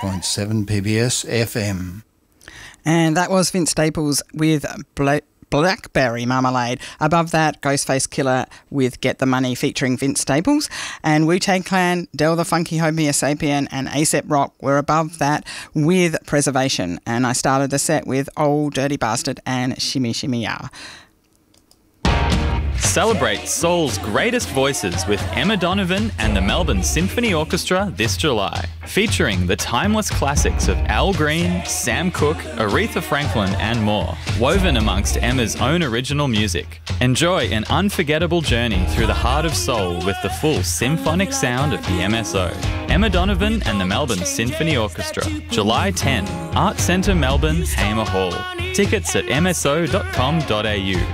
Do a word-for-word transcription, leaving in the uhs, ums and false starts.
point seven P B S F M. And that was Vince Staples with Bla- Blackberry Marmalade. Above that, Ghostface Killer with Get the Money featuring Vince Staples. And Wu-Tang Clan, Del the Funky Homo Sapien and A$AP Rock were above that with Preservation. And I started the set with Old Dirty Bastard and Shimmy Shimmy Ya. Celebrate soul's greatest voices with Emma Donovan and the Melbourne Symphony Orchestra this July, featuring the timeless classics of Al Green, Sam Cooke, Aretha Franklin and more, woven amongst Emma's own original music. Enjoy an unforgettable journey through the heart of soul with the full symphonic sound of the M S O. Emma Donovan and the Melbourne Symphony Orchestra, July tenth, Art Centre Melbourne, Hamer Hall. Tickets at m s o dot com dot a u.